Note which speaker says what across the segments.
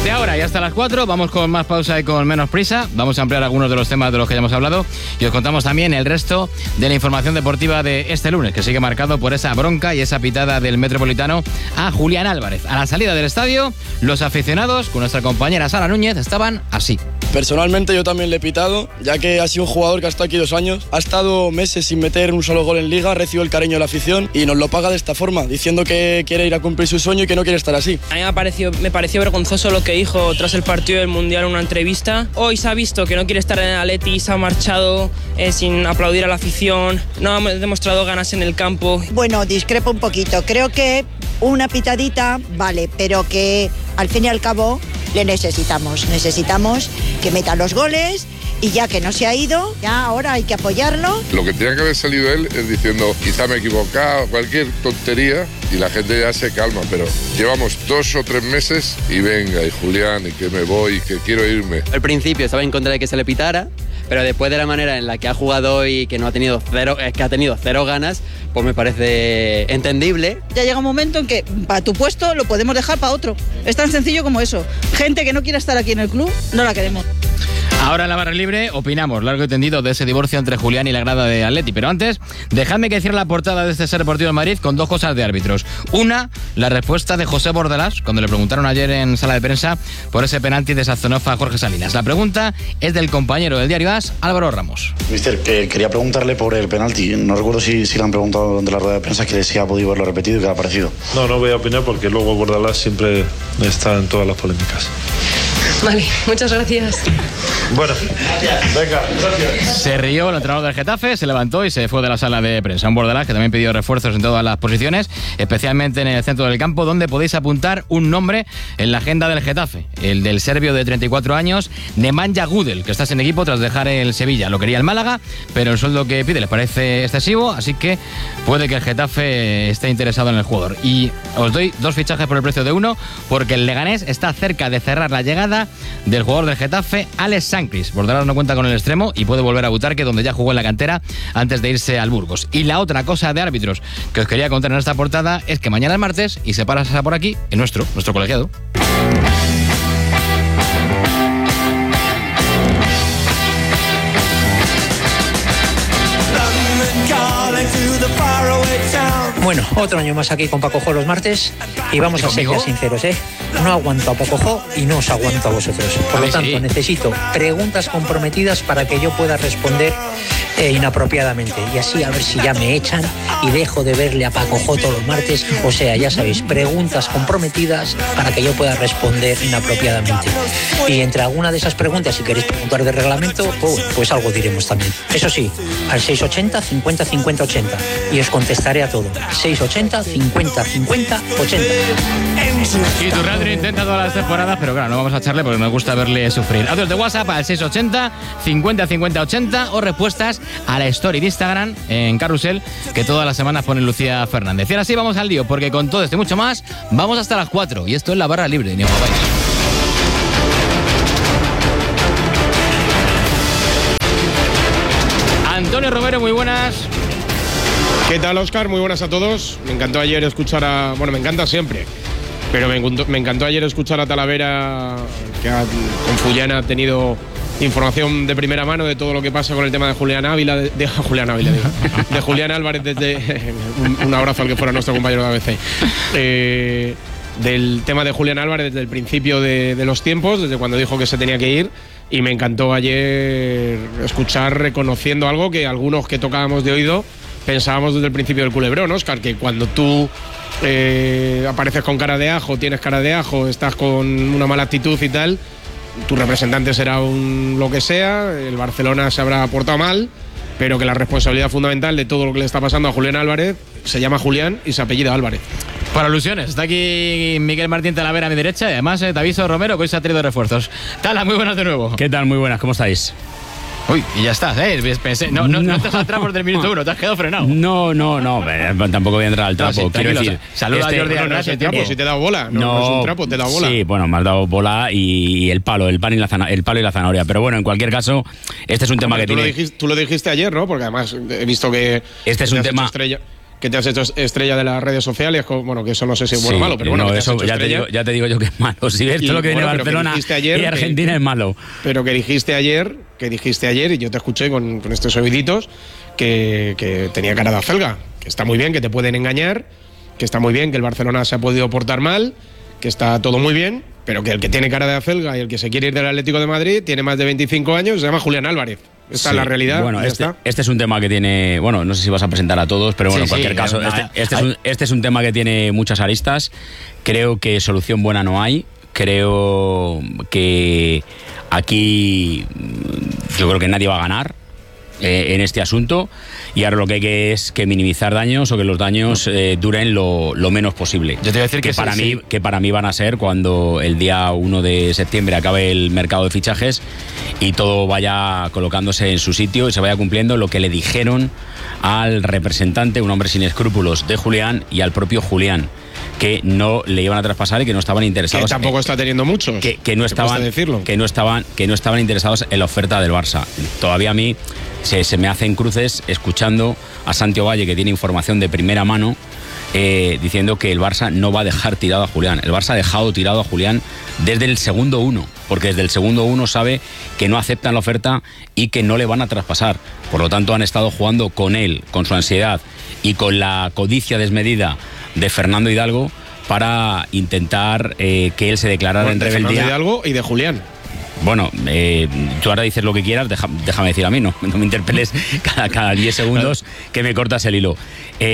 Speaker 1: De ahora y hasta las 4 vamos con más pausa y con menos prisa. Vamos a ampliar algunos de los temas de los que ya hemos hablado y os contamos también el resto de la información deportiva de este lunes, que sigue marcado por esa bronca y esa pitada del Metropolitano a Julián Álvarez. A la salida del estadio, los aficionados, con nuestra compañera Sara Núñez, estaban así.
Speaker 2: Personalmente yo también le he pitado, ya que ha sido un jugador que ha estado aquí 2 años, ha estado meses sin meter un solo gol en Liga, recibe el cariño de la afición y nos lo paga de esta forma, diciendo que quiere ir a cumplir su sueño y que no quiere estar así.
Speaker 3: A mí me pareció vergonzoso lo que dijo tras el partido del Mundial en una entrevista. Hoy se ha visto que no quiere estar en el Atleti, se ha marchado sin aplaudir a la afición, no ha demostrado ganas en el campo.
Speaker 4: Bueno, discrepo un poquito, creo que una pitadita vale, pero que al fin y al cabo le necesitamos que meta los goles y ya que no se ha ido, ya ahora hay que apoyarlo.
Speaker 5: Lo que tenía que haber salido él es diciendo, quizá me he equivocado, cualquier tontería, y la gente ya se calma, pero llevamos 2 o 3 meses y venga, y Julián, y que me voy, y que quiero irme.
Speaker 6: Al principio estaba en contra de que se le pitara, pero después de la manera en la que ha jugado hoy, que ha tenido cero ganas, pues me parece entendible.
Speaker 7: Ya llega un momento en que para tu puesto lo podemos dejar para otro. Es tan sencillo como eso. Gente que no quiera estar aquí en el club, no la queremos.
Speaker 1: Ahora en la barra libre opinamos largo y tendido de ese divorcio entre Julián y la grada de Atleti. Pero antes, dejadme que cierre la portada de este Ser Deportivo de Madrid con 2 cosas de árbitros. Una, la respuesta de José Bordalás, cuando le preguntaron ayer en sala de prensa por ese penalti de Sazonov a Jorge Salinas. La pregunta es del compañero del diario AS, Álvaro Ramos.
Speaker 8: Mister, quería preguntarle por el penalti. No recuerdo si le han preguntado durante la rueda de prensa que si ha podido verlo repetido y qué ha parecido.
Speaker 9: No voy a opinar porque luego Bordalás siempre está en todas las polémicas.
Speaker 10: Vale, muchas gracias.
Speaker 9: Bueno, venga, gracias.
Speaker 1: Se rió el entrenador del Getafe, se levantó y se fue de la sala de prensa. Un Bordalás que también pidió refuerzos en todas las posiciones, especialmente en el centro del campo, donde podéis apuntar un nombre en la agenda del Getafe, el del serbio de 34 años, Nemanja Gudel, que está sin equipo tras dejar el Sevilla. Lo quería el Málaga, pero el sueldo que pide les parece excesivo, así que puede que el Getafe esté interesado en el jugador. Y os doy 2 fichajes por el precio de uno, porque el Leganés está cerca de cerrar la llegada del jugador del Getafe, Alex Sancris. Bordalás no cuenta con el extremo y puede volver a Butarque, donde ya jugó en la cantera antes de irse al Burgos. Y la otra cosa de árbitros que os quería contar en esta portada es que mañana es martes y se pasa por aquí en nuestro colegiado.
Speaker 11: Bueno, otro año más aquí con Paco Jo los martes y vamos a ser ya sinceros, no aguanto a Paco Jo y no os aguanto a vosotros. Por lo tanto, necesito preguntas comprometidas para que yo pueda responder inapropiadamente y así a ver si ya me echan y dejo de verle a Paco Jo todos los martes. O sea, ya sabéis, preguntas comprometidas para que yo pueda responder inapropiadamente. Y entre alguna de esas preguntas, si queréis preguntar de reglamento, pues algo diremos también. Eso sí, al 680 50 50 80 y os contestaré a todo. 680 50 50 80.
Speaker 1: Y Turraldri intenta todas las temporadas, pero claro, no vamos a echarle porque nos gusta verle sufrir. Audios de WhatsApp al 680 50 50 80 o respuestas a la story de Instagram en Carrusel que todas las semanas pone Lucía Fernández. Y ahora sí vamos al lío, porque con todo esto y mucho más vamos hasta las 4 y esto es la barra libre. Ni os mováis. Antonio Romero, muy buenas.
Speaker 12: ¿Qué tal, Óscar? Muy buenas a todos. Me encantó ayer escuchar a... Bueno, me encanta siempre, pero me encantó ayer escuchar a Talavera, que con Fullana ha tenido información de primera mano de todo lo que pasa con el tema de Julián Ávila, de Julián Álvarez, desde un abrazo al que fuera nuestro compañero de ABC. Del tema de Julián Álvarez desde el principio de los tiempos, desde cuando dijo que se tenía que ir, y me encantó ayer escuchar reconociendo algo que algunos que tocábamos de oído pensábamos desde el principio del culebrón, Óscar, que cuando tú apareces con cara de ajo, tienes cara de ajo, estás con una mala actitud y tal, tu representante será lo que sea, el Barcelona se habrá portado mal, pero que la responsabilidad fundamental de todo lo que le está pasando a Julián Álvarez se llama Julián y se apellida Álvarez.
Speaker 1: Para alusiones, está aquí Miguel Martín Talavera a mi derecha y además te aviso, Romero, que hoy se ha traído refuerzos. Tala, muy buenas de nuevo.
Speaker 13: ¿Qué tal? Muy buenas, ¿cómo estáis?
Speaker 1: Uy, y ya estás, Pensé, no te has atrás por del minuto 1, te has quedado frenado.
Speaker 13: No, tampoco voy a entrar al trapo.
Speaker 1: Sí,
Speaker 13: quiero decir,
Speaker 1: saluda a Jordi
Speaker 12: no es el trapo, si te he dado bola. No es un trapo, te he dado bola.
Speaker 13: Sí, bueno, me has dado bola y el palo y la zanahoria. Pero bueno, en cualquier caso, este es un tema que
Speaker 12: tú lo dijiste ayer, ¿no? Porque además he visto que
Speaker 13: este es un tema
Speaker 12: que te has hecho estrella de las redes sociales, bueno, que eso no sé si es bueno o malo, pero bueno,
Speaker 13: no, eso ya te digo yo que es malo. Si ves todo lo que viene Barcelona y Argentina es malo.
Speaker 12: Pero que dijiste ayer, y yo te escuché con estos oíditos, que tenía cara de acelga, que está muy bien, que te pueden engañar, que está muy bien, que el Barcelona se ha podido portar mal, que está todo muy bien, pero que el que tiene cara de acelga y el que se quiere ir del Atlético de Madrid tiene más de 25 años, se llama Julián Álvarez. Esta es la realidad.
Speaker 13: Bueno, este es un tema que tiene. Bueno, no sé si vas a presentar a todos, pero bueno, en cualquier caso, este es un tema que tiene muchas aristas. Creo que solución buena no hay. Creo que aquí yo creo que nadie va a ganar en este asunto, y ahora lo que hay es que minimizar daños, o que los daños duren lo menos posible.
Speaker 1: Yo te voy a decir
Speaker 13: que para mí van a ser cuando el día 1 de septiembre acabe el mercado de fichajes y todo vaya colocándose en su sitio y se vaya cumpliendo lo que le dijeron al representante, un hombre sin escrúpulos, de Julián, y al propio Julián, que no le iban a traspasar y que no estaban interesados.
Speaker 12: Que tampoco está teniendo muchos.
Speaker 13: Que no estaban interesados en la oferta del Barça. Todavía a mí se me hacen cruces escuchando a Santi Valle, que tiene información de primera mano, diciendo que el Barça no va a dejar tirado a Julián. El Barça ha dejado tirado a Julián desde el segundo 1, porque desde el segundo 1 sabe que no aceptan la oferta y que no le van a traspasar. Por lo tanto, han estado jugando con él, con su ansiedad y con la codicia desmedida de Fernando Hidalgo para intentar que él se declarara en rebeldía.
Speaker 12: De Fernando Hidalgo y de Julián.
Speaker 13: Bueno, tú ahora dices lo que quieras, déjame decir a mí, no me interpeles cada 10 segundos que me cortas el hilo.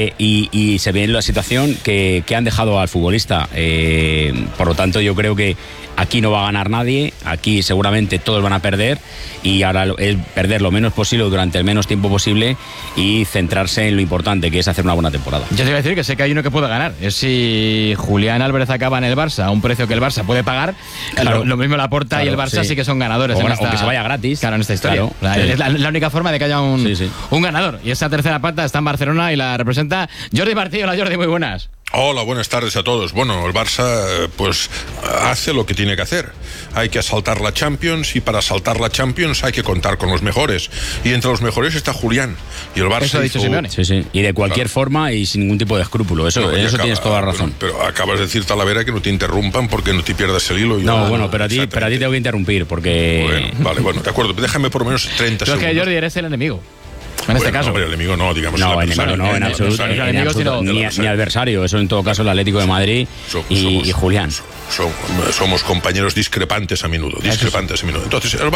Speaker 13: Y se ve en la situación que han dejado al futbolista. Por lo tanto, yo creo que aquí no va a ganar nadie, aquí seguramente todos van a perder, y ahora es perder lo menos posible durante el menos tiempo posible y centrarse en lo importante, que es hacer una buena temporada.
Speaker 1: Yo te iba a decir que sé que hay uno que puede ganar, es si Julián Álvarez acaba en el Barça a un precio que el Barça puede pagar. Claro, lo mismo Laporta y el Barça sí que son ganadores.
Speaker 13: O que se vaya gratis.
Speaker 1: Claro, en esta historia. Claro, es la única forma de que haya un ganador. Y esa tercera pata está en Barcelona y la representa Jordi Martí. Hola Jordi, muy buenas.
Speaker 14: Hola, buenas tardes a todos. Bueno, el Barça pues hace lo que tiene que hacer. Hay que asaltar la Champions, y para asaltar la Champions hay que contar con los mejores. Y entre los mejores está Julián. Y el Barça
Speaker 1: eso ha dicho Simeone.
Speaker 13: Sí. Y de cualquier forma y sin ningún tipo de escrúpulo. Eso tienes toda la razón.
Speaker 14: Pero acabas de decir, Talavera, que no te interrumpan porque no te pierdas el hilo.
Speaker 13: Pero a ti tengo que interrumpir porque...
Speaker 14: Bueno, de acuerdo. Déjame por lo menos 30 segundos.
Speaker 1: Creo que Jordi eres el enemigo. En este caso.
Speaker 14: Hombre, el enemigo no, digamos.
Speaker 13: No, en absoluto. Ni adversario. Eso en todo caso el Atlético de Madrid y Julián.
Speaker 14: Somos compañeros discrepantes a menudo. Entonces, el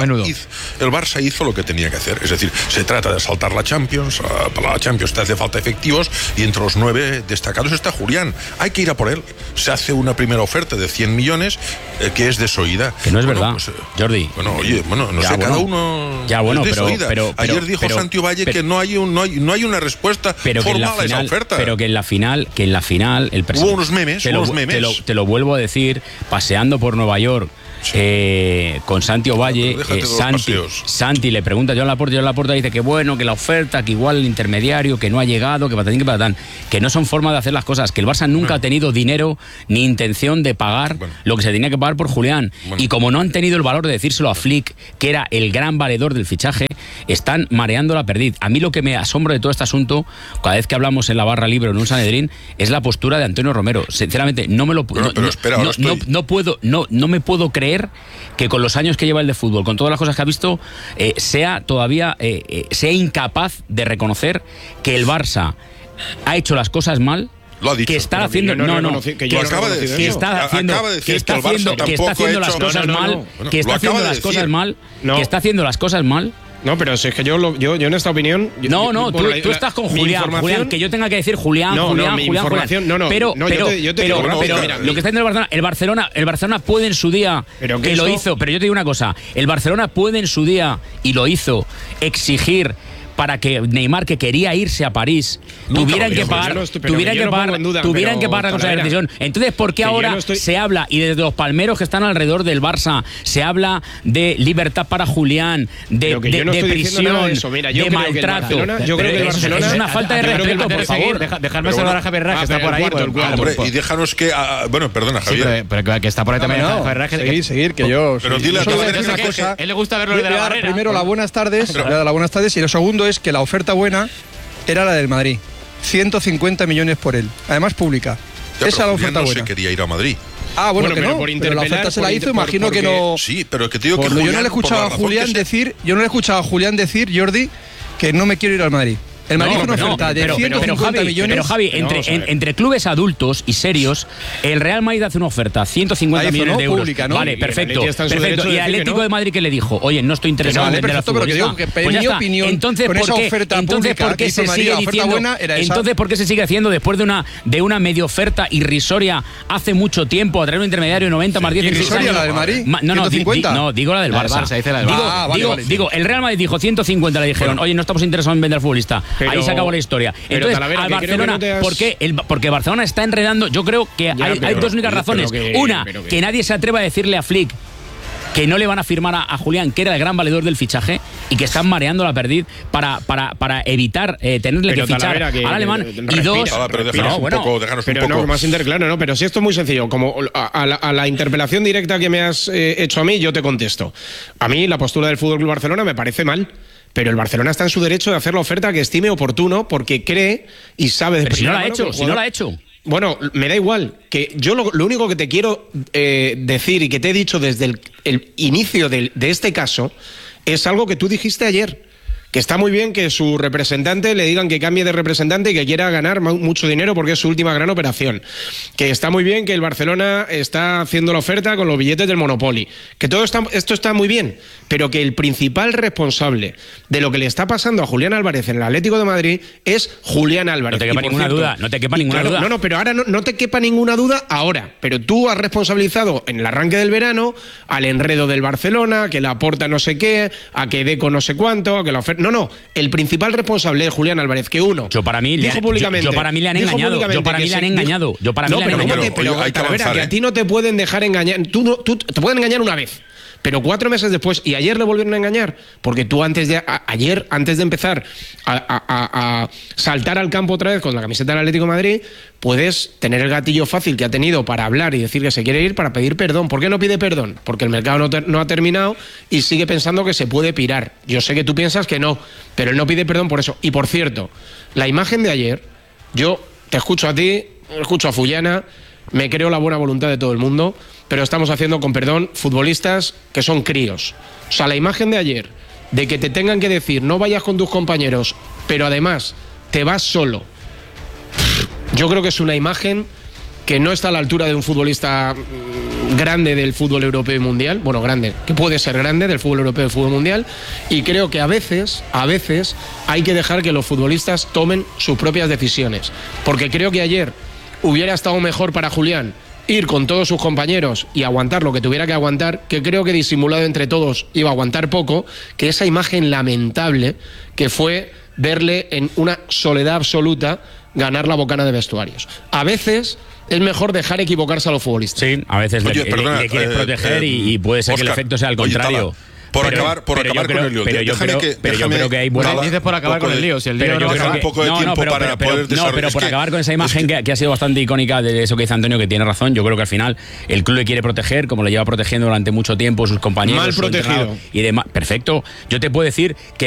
Speaker 14: Barça hizo lo que tenía que hacer. Es decir, se trata de asaltar la Champions. Para la Champions te hace falta efectivos, y entre los 9 destacados está Julián. Hay que ir a por él. Se hace una primera oferta de 100 millones que es desoída.
Speaker 13: Que no es verdad, Jordi.
Speaker 14: No sé, cada uno.
Speaker 13: Ya, bueno,
Speaker 14: pero ayer dijo Santi Valle que no hay una respuesta formal a esa oferta.
Speaker 13: Pero que en la final el presidente.
Speaker 14: Hubo unos memes.
Speaker 13: Te lo vuelvo a decir, paseando por Nueva York. Con Santi Valle, Santi le pregunta a Joan Laporta dice que bueno, que la oferta, que igual el intermediario, que no ha llegado, que patatín, que patatán, que no son formas de hacer las cosas, que el Barça nunca ha tenido dinero ni intención de pagar lo que se tenía que pagar por Julián, y como no han tenido el valor de decírselo a Flick, que era el gran valedor del fichaje, están mareando la perdiz. A mí lo que me asombra de todo este asunto, cada vez que hablamos en la barra libre o en un Sanedrín, es la postura de Antonio Romero. Sinceramente, no me puedo creer que con los años que lleva el de fútbol, con todas las cosas que ha visto, sea incapaz de reconocer que el Barça ha hecho las cosas mal.
Speaker 14: Lo ha dicho.
Speaker 13: Que está haciendo que está haciendo las cosas mal, que está haciendo las cosas mal.
Speaker 12: No, pero si es que yo en esta opinión...
Speaker 13: Tú estás con Julián, que yo tenga que decir Julián. Pero lo que está haciendo el Barcelona puede en su día, que lo hizo, pero yo te digo una cosa, el Barcelona puede en su día, y lo hizo, exigir para que Neymar, que quería irse a París, tuvieran que pagar la cosa de decisión. Entonces, ¿por qué ahora se habla, y desde los palmeros que están alrededor del Barça, se habla de libertad para Julián, de prisión, de maltrato?
Speaker 12: Yo creo que el Barcelona
Speaker 13: es una falta de respeto, por favor.
Speaker 1: Dejarme saludar a Javier Raj, que está por ahí.
Speaker 14: Y déjanos que... perdona, Javier.
Speaker 1: Pero que está por ahí también Javier Raj.
Speaker 15: Seguir, que yo...
Speaker 14: Pero dile a
Speaker 15: una cosa.
Speaker 1: Él le gusta verlo de la barrera.
Speaker 15: Primero, las buestas tardes, y lo segundo es que la oferta buena era la del Madrid. 150 millones por él. Además, pública.
Speaker 14: Ya,
Speaker 15: esa es la oferta
Speaker 14: no
Speaker 15: buena.
Speaker 14: se quería ir a Madrid.
Speaker 15: Ah, bueno, que no, pero la oferta se la hizo, imagino que no...
Speaker 14: Sí, pero que te digo que
Speaker 15: yo no le he escuchado a Julián decir, Jordi, que no me quiero ir al Madrid. El Madrid hizo una oferta de 150 millones.
Speaker 13: Pero Javi, entre clubes adultos y serios, el Real Madrid hace una oferta, 150 millones de euros.
Speaker 15: Pública, ¿no?
Speaker 13: Vale, perfecto. Y el Atlético de Madrid, ¿qué le dijo? Oye, no estoy interesado en vender a
Speaker 15: pero que digo que en mi opinión,
Speaker 13: entonces,
Speaker 15: con esa oferta pública
Speaker 13: ¿por qué
Speaker 15: que hizo
Speaker 13: se
Speaker 15: Madrid,
Speaker 13: sigue
Speaker 15: la oferta
Speaker 13: diciendo?
Speaker 15: buena era esa.
Speaker 13: Entonces, ¿por qué se sigue haciendo después de una medio oferta irrisoria hace mucho tiempo a traer un intermediario de 90 más 10
Speaker 15: ¿Irrisoria la del Madrid?
Speaker 13: No, digo la del Barça. Digo, el Real Madrid dijo 150, le dijeron, oye, no estamos interesados en vender al futbolista. Ahí se acabó la historia. Entonces, al Barcelona, porque Barcelona está enredando. Yo creo que hay dos únicas razones. Una, que nadie se atreva a decirle a Flick que no le van a firmar a Julián, que era el gran valedor del fichaje, y que están mareando la perdiz para evitar tenerle que fichar al alemán. Y dos,
Speaker 12: más interclaro, ¿no? Pero si esto es muy sencillo, como a la interpelación directa que me has hecho a mí, yo te contesto. A mí la postura del FC Barcelona me parece mal. Pero el Barcelona está en su derecho de hacer la oferta que estime oportuno porque cree y sabe de
Speaker 13: primera mano. Si no la ha hecho.
Speaker 12: Bueno, me da igual. Que yo lo único que te quiero decir y que te he dicho desde el inicio de este caso es algo que tú dijiste ayer. Que está muy bien que su representante le digan que cambie de representante y que quiera ganar mucho dinero porque es su última gran operación. Que está muy bien que el Barcelona está haciendo la oferta con los billetes del Monopoly. Que esto está muy bien, pero que el principal responsable de lo que le está pasando a Julián Álvarez en el Atlético de Madrid es Julián Álvarez.
Speaker 13: No te quepa ninguna duda.
Speaker 12: No, pero ahora no te quepa ninguna duda ahora. Pero tú has responsabilizado en el arranque del verano al enredo del Barcelona, que la aporta no sé qué, a que Deco no sé cuánto, a que la oferta... No, el principal responsable es Julián Álvarez, que uno dijo públicamente...
Speaker 13: Yo para mí le han engañado.
Speaker 12: Que a ti no te pueden dejar engañar. Te pueden engañar una vez. Pero 4 meses después, y ayer le volvieron a engañar, porque tú antes de empezar a saltar al campo otra vez con la camiseta del Atlético de Madrid, puedes tener el gatillo fácil que ha tenido para hablar y decir que se quiere ir para pedir perdón. ¿Por qué no pide perdón? Porque el mercado no ha terminado y sigue pensando que se puede pirar. Yo sé que tú piensas que no, pero él no pide perdón por eso. Y por cierto, la imagen de ayer, yo te escucho a ti, escucho a Fullana, me creo la buena voluntad de todo el mundo, pero estamos haciendo, con perdón, futbolistas que son críos. O sea, la imagen de ayer, de que te tengan que decir no vayas con tus compañeros, pero además te vas solo, yo creo que es una imagen que no está a la altura de un futbolista grande del fútbol europeo y mundial, bueno, grande, que puede ser grande del fútbol europeo y del fútbol mundial, y creo que a veces hay que dejar que los futbolistas tomen sus propias decisiones, porque creo que ayer hubiera estado mejor para Julián ir con todos sus compañeros y aguantar lo que tuviera que aguantar, que creo que disimulado entre todos iba a aguantar poco, que esa imagen lamentable que fue verle en una soledad absoluta ganar la bocana de vestuarios. A veces es mejor dejar equivocarse a los futbolistas.
Speaker 13: Sí, a veces le quieres proteger y puede ser, Oscar, que el efecto sea al contrario.
Speaker 14: Por acabar con el lío.
Speaker 13: Pero yo creo que hay buenas...
Speaker 1: Dices por acabar con el lío. Si el lío
Speaker 14: un poco de tiempo para poder desarrollar.
Speaker 13: Pero por acabar con esa imagen que ha sido bastante icónica de eso que dice Antonio, que tiene razón, yo creo que al final el club le quiere proteger, como le lleva protegiendo durante mucho tiempo sus compañeros.
Speaker 12: Mal protegido.
Speaker 13: Y demás. Perfecto. Yo te puedo decir que